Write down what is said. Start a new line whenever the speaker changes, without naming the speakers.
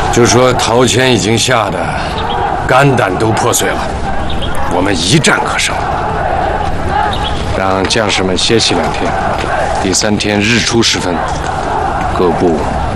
就说陶谦已经吓得肝胆都破碎了，我们一战可胜。让将士们歇息2天，第3天日出时分，各部